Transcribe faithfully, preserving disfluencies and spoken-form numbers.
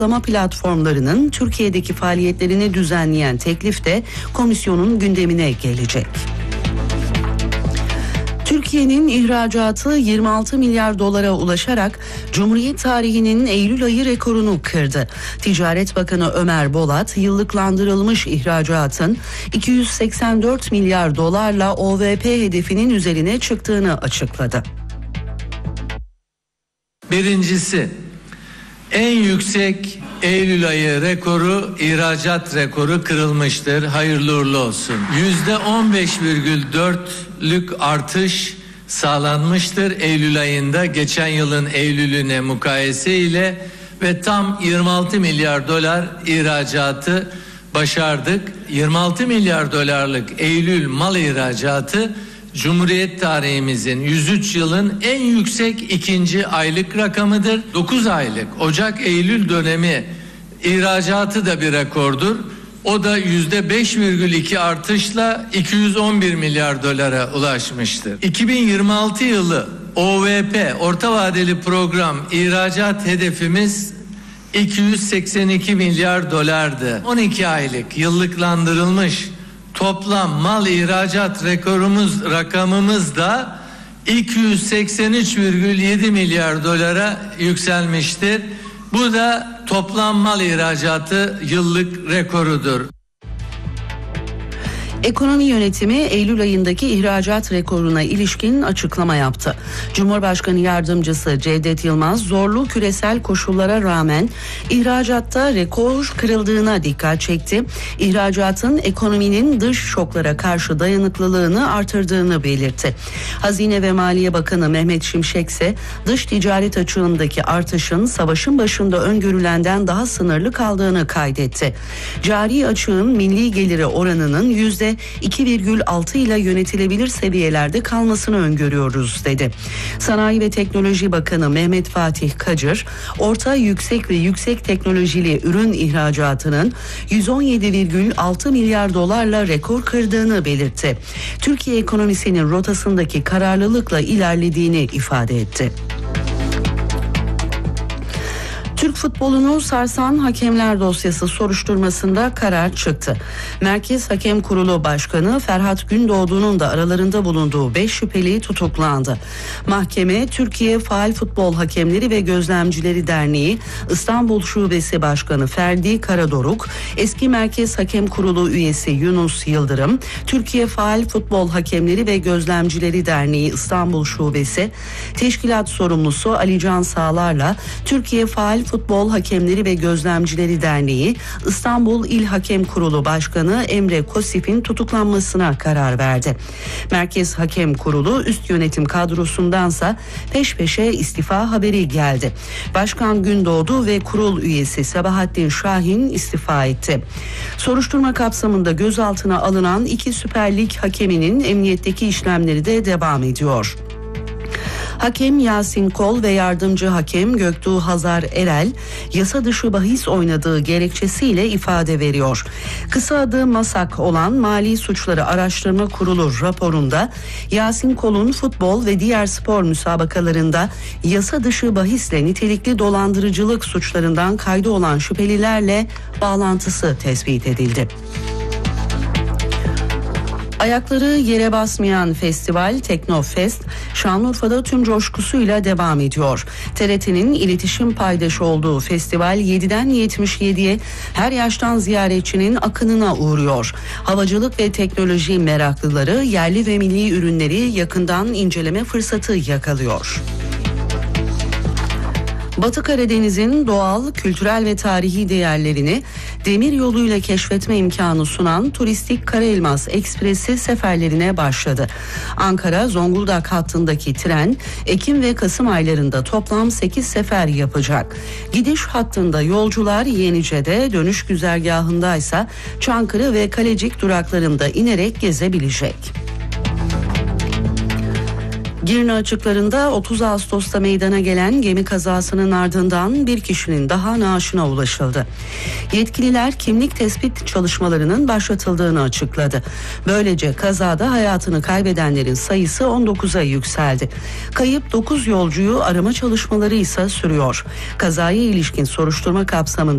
platformlarının Türkiye'deki faaliyetlerini düzenleyen teklif de komisyonun gündemine gelecek. Türkiye'nin ihracatı yirmi altı milyar dolara ulaşarak Cumhuriyet tarihinin Eylül ayı rekorunu kırdı. Ticaret Bakanı Ömer Bolat, yıllıklandırılmış ihracatın iki yüz seksen dört milyar dolarla O V P hedefinin üzerine çıktığını açıkladı. Birincisi, en yüksek Eylül ayı rekoru, ihracat rekoru kırılmıştır. Hayırlı uğurlu olsun. yüzde on beş virgül dörtlük artış sağlanmıştır Eylül ayında geçen yılın Eylül'üne mukayese ile ve tam yirmi altı milyar dolar ihracatı başardık. yirmi altı milyar dolarlık Eylül mal ihracatı Cumhuriyet tarihimizin yüz üç yılın en yüksek ikinci aylık rakamıdır. dokuz aylık Ocak-Eylül dönemi ihracatı da bir rekordur. O da yüzde beş virgül iki artışla iki yüz on bir milyar dolara ulaşmıştır. iki bin yirmi altı yılı O V P orta vadeli program ihracat hedefimiz iki yüz seksen iki milyar dolardı. on iki aylık yıllıklandırılmış toplam mal ihracat rekorumuz rakamımız da iki yüz seksen üç virgül yedi milyar dolara yükselmiştir. Bu da toplam mal ihracatı yıllık rekorudur. Ekonomi yönetimi Eylül ayındaki ihracat rekoruna ilişkin açıklama yaptı. Cumhurbaşkanı Yardımcısı Cevdet Yılmaz, zorlu küresel koşullara rağmen ihracatta rekor kırıldığına dikkat çekti. İhracatın ekonominin dış şoklara karşı dayanıklılığını artırdığını belirtti. Hazine ve Maliye Bakanı Mehmet Şimşek ise dış ticaret açığındaki artışın savaşın başında öngörülenden daha sınırlı kaldığını kaydetti. Cari açığın milli geliri oranının yüzde iki virgül altı ile yönetilebilir seviyelerde kalmasını öngörüyoruz dedi. Sanayi ve Teknoloji Bakanı Mehmet Fatih Kacır, orta yüksek ve yüksek teknolojili ürün ihracatının yüz on yedi virgül altı milyar dolarla rekor kırdığını belirtti. Türkiye ekonomisinin rotasındaki kararlılıkla ilerlediğini ifade etti. Türk futbolunu sarsan hakemler dosyası soruşturmasında karar çıktı. Merkez Hakem Kurulu Başkanı Ferhat Gündoğdu'nun da aralarında bulunduğu beş şüpheli tutuklandı. Mahkeme, Türkiye Faal Futbol Hakemleri ve Gözlemcileri Derneği İstanbul Şubesi Başkanı Ferdi Karadoruk, eski Merkez Hakem Kurulu üyesi Yunus Yıldırım, Türkiye Faal Futbol Hakemleri ve Gözlemcileri Derneği İstanbul Şubesi Teşkilat Sorumlusu Ali Can Sağlar'la Türkiye Faal Futbol Hakemleri ve Gözlemcileri Derneği İstanbul İl Hakem Kurulu Başkanı Emre Kosif'in tutuklanmasına karar verdi. Merkez Hakem Kurulu üst yönetim kadrosundansa peş peşe istifa haberi geldi. Başkan Gündoğdu ve kurul üyesi Sabahattin Şahin istifa etti. Soruşturma kapsamında gözaltına alınan iki Süper Lig hakeminin emniyetteki işlemleri de devam ediyor. Hakem Yasin Kol ve yardımcı hakem Göktuğ Hazar Erel yasa dışı bahis oynadığı gerekçesiyle ifade veriyor. Kısa adı MASAK olan Mali Suçları Araştırma Kurulu raporunda Yasin Kol'un futbol ve diğer spor müsabakalarında yasa dışı bahisle nitelikli dolandırıcılık suçlarından kaydı olan şüphelilerle bağlantısı tespit edildi. Ayakları yere basmayan festival Teknofest, Şanlıurfa'da tüm coşkusuyla devam ediyor. T R T'nin iletişim paydaşı olduğu festival yediden yetmiş yediye her yaştan ziyaretçinin akınına uğruyor. Havacılık ve teknoloji meraklıları yerli ve milli ürünleri yakından inceleme fırsatı yakalıyor. Batı Karadeniz'in doğal, kültürel ve tarihi değerlerini demir yoluyla keşfetme imkanı sunan turistik Karaelmas Ekspresi seferlerine başladı. Ankara-Zonguldak hattındaki tren Ekim ve Kasım aylarında toplam sekiz sefer yapacak. Gidiş hattında yolcular Yenice'de, dönüş güzergahındaysa Çankırı ve Kalecik duraklarında inerek gezebilecek. Girne açıklarında otuz Ağustos'ta meydana gelen gemi kazasının ardından bir kişinin daha naaşına ulaşıldı. Yetkililer kimlik tespit çalışmalarının başlatıldığını açıkladı. Böylece kazada hayatını kaybedenlerin sayısı on dokuza yükseldi. Kayıp dokuz yolcuyu arama çalışmaları ise sürüyor. Kazaya ilişkin soruşturma kapsamında